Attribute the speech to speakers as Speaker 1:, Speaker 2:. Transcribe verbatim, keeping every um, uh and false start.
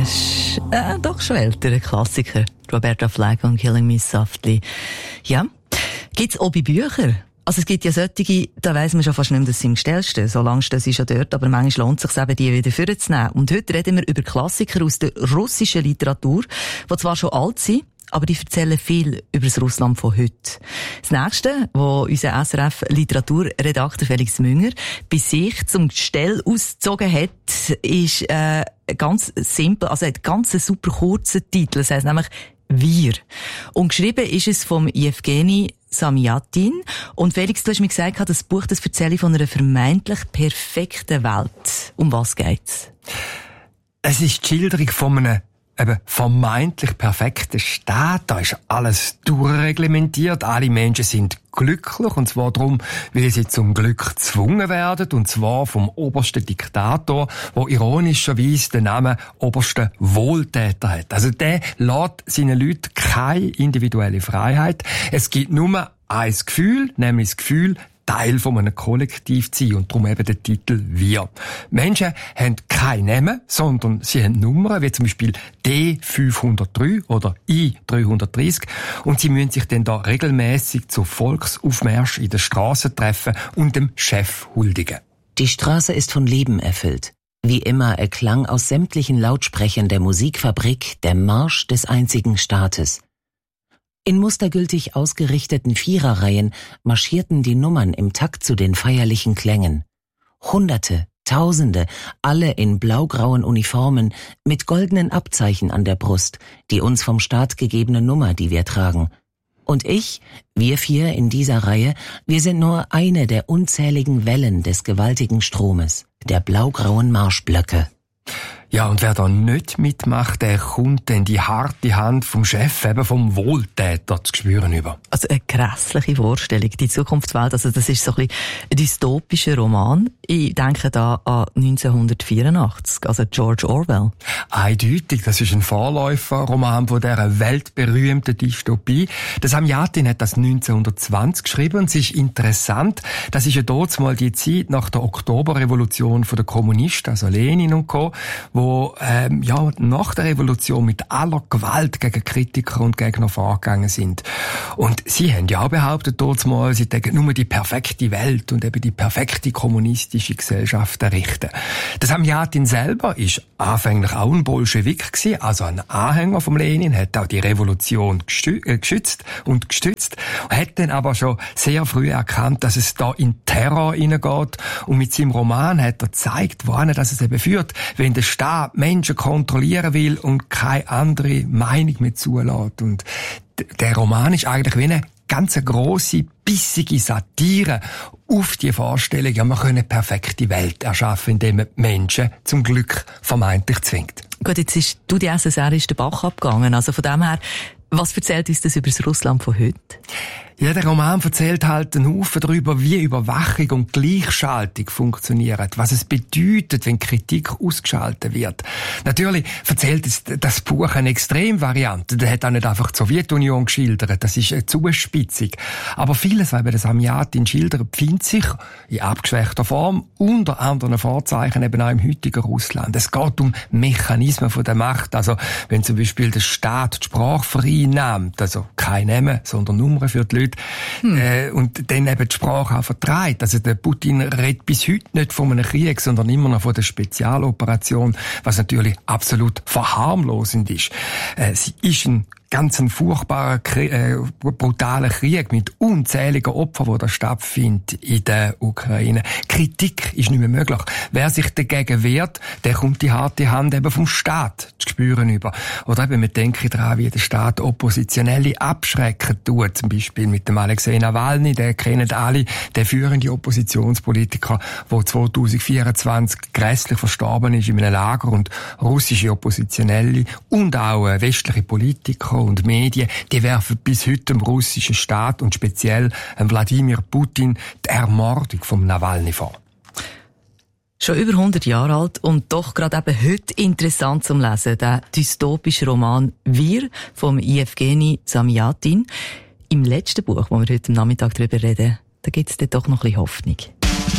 Speaker 1: ist äh, doch schon älterer Klassiker. Roberta Flack und Killing Me Softly. Ja, gibt's auch bei Büchern? Also es gibt ja solche, da weiss man schon fast nicht mehr, dass sie im Gestell stehen. So lange stehen sie schon dort, aber manchmal lohnt es sich eben, die wieder vorzunehmen. Und heute reden wir über Klassiker aus der russischen Literatur, die zwar schon alt sind, aber die erzählen viel über das Russland von heute. Das Nächste, wo unser S R F-Literaturredakteur Felix Münger bei sich zum Gestell ausgezogen hat, ist äh, ganz simpel, also hat ganz einen super kurzen Titel. Das heisst nämlich «Wir». Und geschrieben ist es vom Jewgeni Samjatin. Und Felix, du hast mir gesagt, das Buch, das erzähle von einer vermeintlich perfekten Welt. Um was geht's?
Speaker 2: Es ist die Schilderung von einem eben vermeintlich perfekten Staat. Da ist alles durchreglementiert. Alle Menschen sind glücklich. Und zwar darum, weil sie zum Glück gezwungen werden. Und zwar vom obersten Diktator, der ironischerweise den Namen obersten Wohltäter hat. Also der lässt seinen Leuten keine individuelle Freiheit. Es gibt nur ein Gefühl, nämlich das Gefühl, Teil von einem Kollektiv zu sein und darum eben der Titel «Wir». Menschen haben keine Namen, sondern sie haben Nummern, wie zum Beispiel D fünfhundertdrei oder I dreihundertdreißig und sie müssen sich dann da regelmäßig zu Volksaufmärschen in den Strassen treffen und dem Chef huldigen.
Speaker 3: Die Straße ist von Leben erfüllt. Wie immer erklang aus sämtlichen Lautsprechern der Musikfabrik der Marsch des einzigen Staates. In mustergültig ausgerichteten Viererreihen marschierten die Nummern im Takt zu den feierlichen Klängen. Hunderte, Tausende, alle in blaugrauen Uniformen, mit goldenen Abzeichen an der Brust, die uns vom Staat gegebene Nummer, die wir tragen. Und ich, wir vier in dieser Reihe, wir sind nur eine der unzähligen Wellen des gewaltigen Stromes, der blaugrauen Marschblöcke.
Speaker 2: Ja, und wer da nicht mitmacht, der kommt dann die harte Hand vom Chef, eben vom Wohltäter, zu spüren über.
Speaker 1: Also eine grässliche Vorstellung, die Zukunftswelt, also das ist so ein bisschen ein dystopischer Roman. Ich denke da an neunzehnhundertvierundachtzig, also George Orwell.
Speaker 2: Eindeutig, das ist ein Vorläuferroman von dieser weltberühmten Dystopie. Der Samjatin hat das neunzehnhundertzwanzig geschrieben und es ist interessant, das ist ja dort mal die Zeit nach der Oktoberrevolution von der Kommunisten, also Lenin und Co., wo ähm, ja nach der Revolution mit aller Gewalt gegen Kritiker und Gegner vorgegangen sind. Und sie haben ja auch behauptet dort mal, sie denken nur die perfekte Welt und eben die perfekte kommunistische Gesellschaft errichten. Der Samjatin selber ist anfänglich auch ein Bolschewik gewesen, also ein Anhänger vom Lenin, hat auch die Revolution geschützt und gestützt, hat dann aber schon sehr früh erkannt, dass es da in Terror hineingeht und mit seinem Roman hat er gezeigt, wohin das es eben führt, wenn der Staat Menschen kontrollieren will und keine andere Meinung mehr zulässt. Und der Roman ist eigentlich wie eine ganz grosse, bissige Satire auf die Vorstellung, ja, man könne eine perfekte Welt erschaffen, indem man Menschen zum Glück vermeintlich zwingt.
Speaker 1: Gut, jetzt ist, du, die S S R ist der Bach abgegangen, also von dem her, was erzählt uns das über das Russland von heute?
Speaker 2: Ja, der Roman erzählt halt einen Haufen darüber, wie Überwachung und Gleichschaltung funktionieren, was es bedeutet, wenn Kritik ausgeschaltet wird. Natürlich erzählt es, das Buch eine Extremvariante. Der hat auch nicht einfach die Sowjetunion geschildert, das ist eine Zuspitzung. Aber vieles, was eben das Samjatin schildert, befindet sich in abgeschwächter Form unter anderen Vorzeichen eben auch im heutigen Russland. Es geht um Mechanismen von der Macht, also wenn zum Beispiel der Staat die Sprache vereinnahmt, also kein Namen, sondern Nummern für die Leute, Hm. Äh, und dann eben die Sprache auch vertreibt. Also der Putin redet bis heute nicht von einem Krieg, sondern immer noch von der Spezialoperation, was natürlich absolut verharmlosend ist. Äh, sie ist ein ganz ein furchtbarer, äh, brutaler Krieg mit unzähligen Opfern, die da stattfindet in der Ukraine. Kritik ist nicht mehr möglich. Wer sich dagegen wehrt, der kommt die harte Hand eben vom Staat zu spüren über. Oder eben, wir denken daran, wie der Staat Oppositionelle abschrecken tut. Zum Beispiel mit dem Alexei Nawalny, der kennen alle, der führende Oppositionspolitiker, der zweitausendvierundzwanzig grässlich verstorben ist in einem Lager und russische Oppositionelle und auch westliche Politiker und Medien, die werfen bis heute dem russischen Staat und speziell Wladimir Putin die Ermordung vom Nawalny vor.
Speaker 1: Schon über hundert Jahre alt und doch gerade eben heute interessant zum Lesen, der dystopische Roman «Wir» vom Jewgeni Samjatin. Im letzten Buch, wo wir heute am Nachmittag darüber reden, da gibt es doch noch ein bisschen Hoffnung.